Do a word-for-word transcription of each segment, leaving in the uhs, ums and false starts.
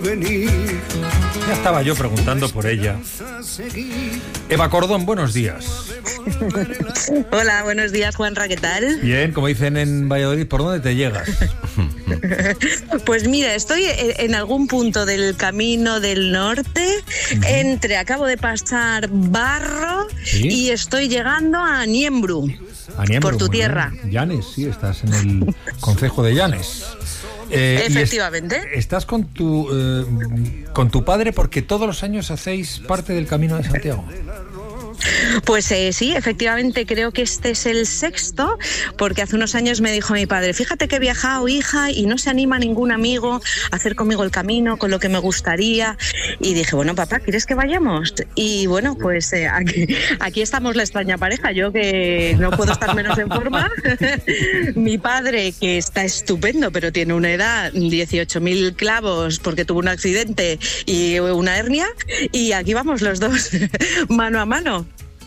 Ya estaba yo preguntando por ella. Eva Cordón, buenos días. Hola, buenos días, Juanra, ¿qué tal? Bien, como dicen en Valladolid, ¿por dónde te llegas? Pues mira, estoy en algún punto del camino del norte, uh-huh. entre, acabo de pasar Barro, ¿sí? Y estoy llegando a Niembru, a Niembru por tu tierra. Bien. Llanes, sí, estás en el concejo de Llanes. Eh, Efectivamente. Es, estás con tu eh, con tu padre porque todos los años hacéis parte del Camino de Santiago. Pues eh, sí, efectivamente creo que este es el sexto, porque hace unos años me dijo mi padre, fíjate que he viajado, hija, y no se anima ningún amigo a hacer conmigo el camino, con lo que me gustaría, y dije, bueno, papá, ¿quieres que vayamos? Y bueno, pues eh, aquí, aquí estamos la extraña pareja, yo que no puedo estar menos en forma, mi padre que está estupendo, pero tiene una edad, dieciocho mil clavos, porque tuvo un accidente y una hernia, y aquí vamos los dos, mano a mano.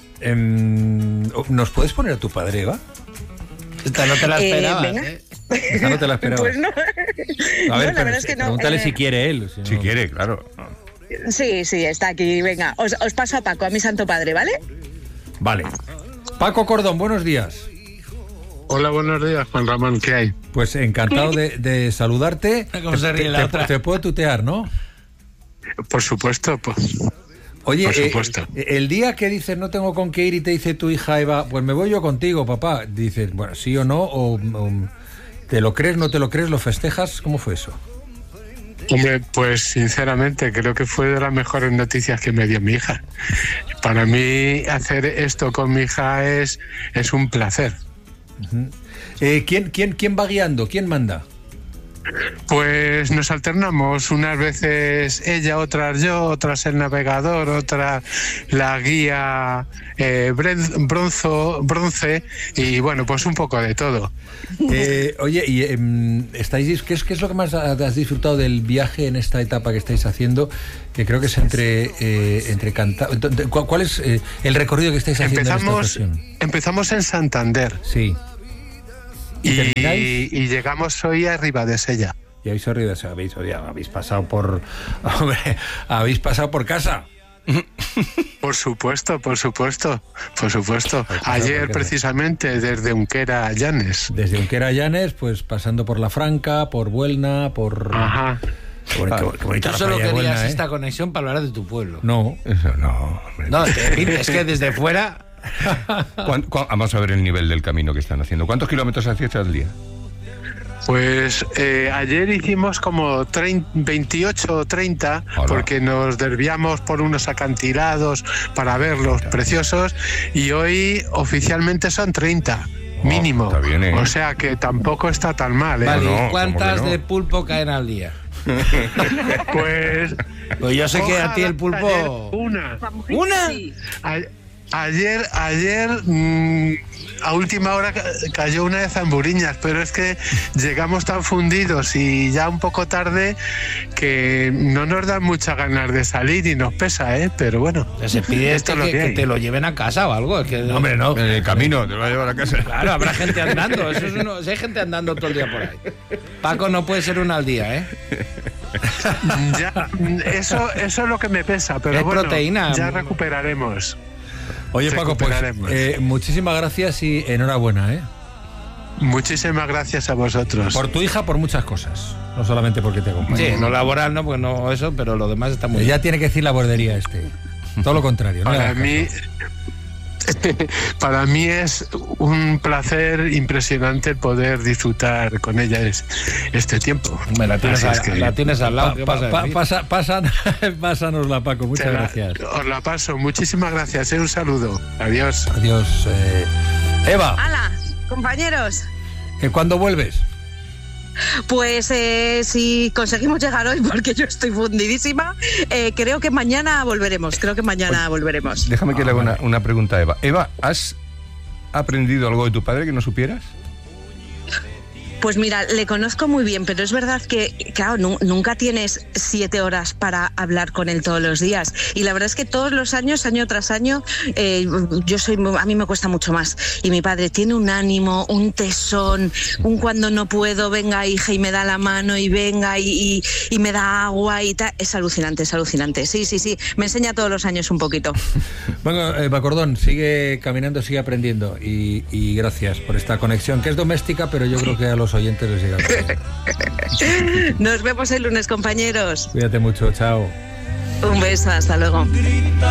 ¿Nos puedes poner a tu padre, Eva? Esta no te la esperabas, eh, ¿eh? Esta no te la esperabas. Pues no. A ver, no, la verdad es que no. Pregúntale eh... si quiere él. Si, no... si quiere, claro. Sí, sí, está aquí. Venga, os, os paso a Paco, a mi santo padre, ¿vale? Vale. Paco Cordón, buenos días. Hola, buenos días, Juan Ramón, ¿qué hay? Pues encantado de, de saludarte. ¿Cómo se ríe la te, otra? Te puedo tutear, ¿no? Por supuesto, pues... Oye, Por supuesto. Eh, el día que dices no tengo con qué ir y te dice tu hija Eva, pues me voy yo contigo, papá, dices, bueno, sí o no, o, o te lo crees, no te lo crees, lo festejas, ¿cómo fue eso? Hombre, pues sinceramente creo que fue de las mejores noticias que me dio mi hija. Para mí hacer esto con mi hija es, es un placer. Uh-huh. eh, ¿quién, quién, ¿Quién va guiando? ¿Quién manda? Pues nos alternamos, unas veces ella, otras yo, otras el navegador, otra la guía eh, bronzo, bronce y bueno, pues un poco de todo. Eh, oye, y eh, estáis, ¿qué es, ¿qué es lo que más has disfrutado del viaje en esta etapa que estáis haciendo? Que creo que es entre eh, entre Canta... ¿Cuál es eh, el recorrido que estáis haciendo empezamos, en esta ocasión? Empezamos en Santander. Sí. ¿Y, y, y llegamos hoy a Ribadesella. Y habéis arriba, habéis, habéis pasado por hombre, habéis pasado por casa. Por supuesto, por supuesto, por supuesto. Ayer precisamente desde Unquera a Llanes. Desde Unquera a Llanes, pues pasando por La Franca, por Buelna, por... Ajá. Qué bonito, qué bonita Tú solo querías Buelna, ¿eh? esta conexión para hablar de tu pueblo. No, eso no. Hombre. No, es que desde fuera... Vamos a ver el nivel del camino que están haciendo. ¿Cuántos kilómetros hacías al día? Pues eh, ayer hicimos como treinta, veintiocho o treinta. Hola. Porque nos desviamos por unos acantilados para verlos preciosos y hoy oficialmente son treinta. Oh, mínimo. Está bien, ¿eh? O sea que tampoco está tan mal, ¿eh? Vale, no, ¿cuántas no? de pulpo caen al día? Pues... Pues yo sé que a ti el pulpo... Una. ¿Una? A, ayer, ayer... Mmm, a última hora cayó una de zamburiñas, pero es que llegamos tan fundidos y ya un poco tarde que no nos dan muchas ganas de salir y nos pesa, ¿eh? Pero bueno. Se pide esto que, que, que te lo lleven a casa o algo. Es que, no, hombre, no. En el camino te lo va a llevar a casa. Claro, habrá gente andando. Eso es uno, si hay gente andando todo el día por ahí. Paco, no puede ser una al día, ¿eh? Ya, eso, eso es lo que me pesa, pero es bueno, proteína. Ya recuperaremos. Oye, Paco, pues eh, muchísimas gracias y enhorabuena, ¿eh? Muchísimas gracias a vosotros. Por tu hija, por muchas cosas. No solamente porque te acompaña. Sí, no laboral, no, pues no eso, pero lo demás está muy bien. Ya tiene que decir la bordería este. Todo lo contrario. Para ¿no? mí... Para mí es un placer impresionante el poder disfrutar con ella es, este tiempo. Me la tienes, a, es que, la tienes al lado. Pa, pa, pa, pasa, pasan, pásanosla, Paco. Muchas la, gracias. Os la paso. Muchísimas gracias. Eh, un saludo. Adiós. Adiós. Eh, Eva. ¡Hala, compañeros! ¿Cuándo vuelves? Pues eh, si conseguimos llegar hoy, porque yo estoy fundidísima, eh, creo que mañana volveremos, creo que mañana Oye, volveremos. Déjame que ah, le haga una, una pregunta a Eva. Eva, ¿has aprendido algo de tu padre que no supieras? Pues mira, le conozco muy bien, pero es verdad que, claro, nu- nunca tienes siete horas para hablar con él todos los días. Y la verdad es que todos los años, año tras año, eh, yo soy, a mí me cuesta mucho más. Y mi padre tiene un ánimo, un tesón, un cuando no puedo, venga hija, y me da la mano, y venga, y, y, y me da agua, y tal. Es alucinante, es alucinante. Sí, sí, sí, me enseña todos los años un poquito. Bueno, eh, Bacordón, sigue caminando, sigue aprendiendo. Y, y gracias por esta conexión, que es doméstica, pero yo creo que a los oyentes les llega bien. Nos vemos el lunes, compañeros. Cuídate mucho, chao. Un beso, hasta luego. Y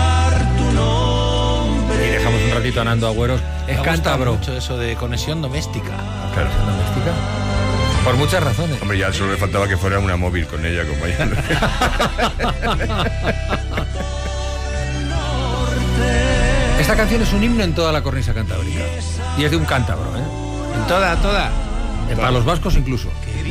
dejamos un ratito a Nando Agüeros. Es cántabro. Mucho eso de conexión doméstica. Claro, ¿es doméstica? Por muchas razones. Hombre, ya solo le faltaba que fuera una móvil con ella, como ella. Esta canción es un himno en toda la cornisa cantábrica. Y es de un cántabro, ¿eh? En toda, toda. Eh, Para los vascos incluso.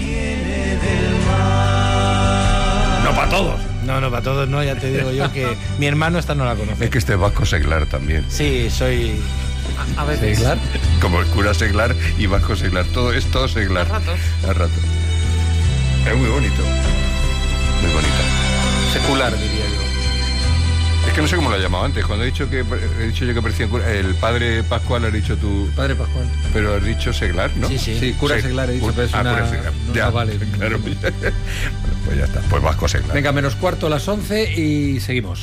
No para todos. No, no, para todos no, ya te digo yo que mi hermano esta no la conoce. Es que este vasco Seglar también. Sí, soy... A veces. ¿Seglar? Como el cura Seglar y vasco Seglar. Todo es todo Seglar. A ratos. A ratos. Es muy bonito. Muy bonita. Secular, diría yo. Es que no sé cómo lo he llamado antes. Cuando he dicho que he dicho yo que parecía cura, el padre Pascual, has dicho tú. Padre Pascual. Pero has dicho Seglar, ¿no? Sí, sí. Sí, cura Sí. Seglar he dicho, pero es Ah, una... cura Seglar. no, Ya, no vale. claro. Bueno, pues ya está. Pues vasco Seglar. Venga, menos cuarto a las once y seguimos.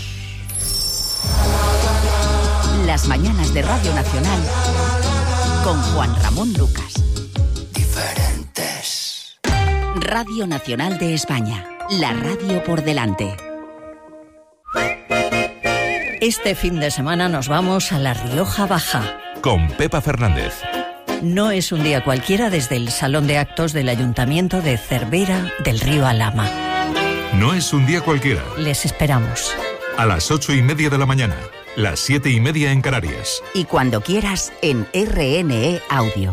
Las mañanas de Radio Nacional con Juan Ramón Lucas. Diferentes. Radio Nacional de España. La radio por delante. Este fin de semana nos vamos a La Rioja Baja. Con Pepa Fernández. No es un día cualquiera desde el Salón de Actos del Ayuntamiento de Cervera del Río Alhama. No es un día cualquiera. Les esperamos. A las ocho y media de la mañana. Las siete y media en Canarias. Y cuando quieras en R N E Audio.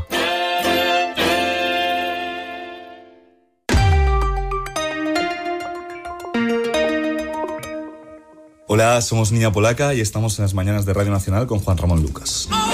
Hola, somos Niña Polaca y estamos en las mañanas de Radio Nacional con Juan Ramón Lucas.